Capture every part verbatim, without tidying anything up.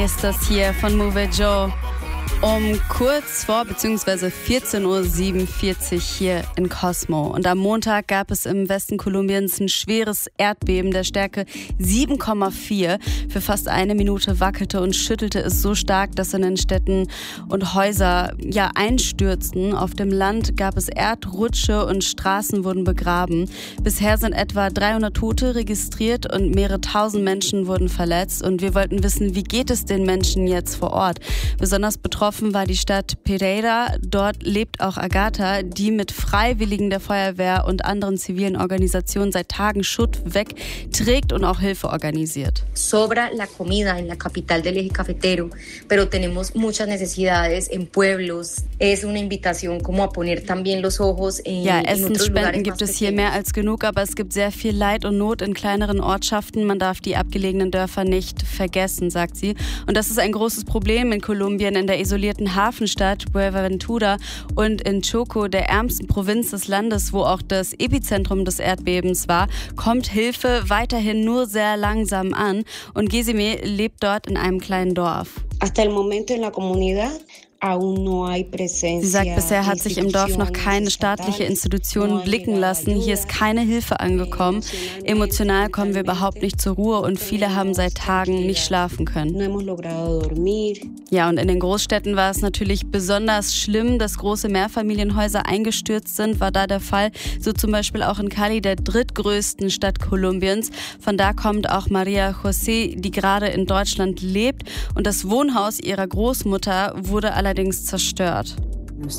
Ist das hier von Move Joe um kurz vor bzw. vierzehn Uhr siebenundvierzig hier in Cosmo. Und am Montag gab es im Westen Kolumbiens ein schweres Erdbeben der Stärke sieben Komma vier. Für fast eine Minute wackelte und schüttelte es so stark, dass in den Städten und Häuser ja einstürzten. Auf dem Land gab es Erdrutsche und Straßen wurden begraben. Bisher sind etwa dreihundert Tote registriert und mehrere tausend Menschen wurden verletzt. Und wir wollten wissen, wie geht es den Menschen jetzt vor Ort? Besonders betroffen war die Stadt Pereira. Dort lebt auch Agatha, die mit Freiwilligen der Feuerwehr und anderen zivilen Organisationen seit Tagen Schutt wegträgt und auch Hilfe organisiert. Sobra la comida en la capital del eje cafetero, pero tenemos muchas necesidades en pueblos. Es una invitación como a poner también los ojos en Ja, en otros Essensspenden lugares gibt más es hier mehr als genug, aber es gibt sehr viel Leid und Not in kleineren Ortschaften. Man darf die abgelegenen Dörfer nicht vergessen, sagt sie. Und das ist ein großes Problem in Kolumbien, in der isolierten Hafenstadt Buenaventura und in Choco, der ärmsten Provinz des Landes, wo auch das Epizentrum des Erdbebens war, kommt Hilfe weiterhin nur sehr langsam an. Und Gesime lebt dort in einem kleinen Dorf. Hasta el momento en la comunidad Sie sagt, bisher hat sich im Dorf noch keine staatliche Institution blicken lassen. Hier ist keine Hilfe angekommen. Emotional kommen wir überhaupt nicht zur Ruhe und viele haben seit Tagen nicht schlafen können. Ja, und in den Großstädten war es natürlich besonders schlimm, dass große Mehrfamilienhäuser eingestürzt sind, war da der Fall. So zum Beispiel auch in Cali, der drittgrößten Stadt Kolumbiens. Von da kommt auch Maria José, die gerade in Deutschland lebt. Und das Wohnhaus ihrer Großmutter wurde allerdings allerdings zerstört. Sie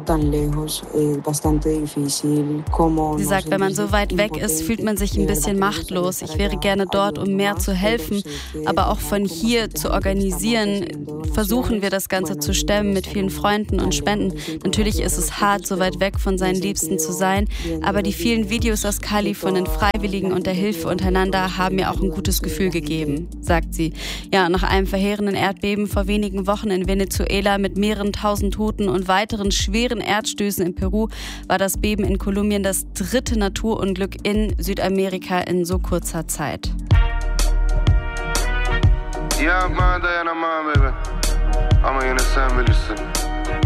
sagt, wenn man so weit weg ist, fühlt man sich ein bisschen machtlos. Ich wäre gerne dort, um mehr zu helfen, aber auch von hier zu organisieren, versuchen wir das Ganze zu stemmen mit vielen Freunden und Spenden. Natürlich ist es hart, so weit weg von seinen Liebsten zu sein, aber die vielen Videos aus Cali von den Freiwilligen und der Hilfe untereinander haben mir auch ein gutes Gefühl gegeben, sagt sie. Ja, nach einem verheerenden Erdbeben vor wenigen Wochen in Venezuela mit mehreren tausend Toten und weiteren schweren Erdstößen in Peru war das Beben in Kolumbien das dritte Naturunglück in Südamerika in so kurzer Zeit. Yeah, man, Diana, man, baby. I'm gonna send me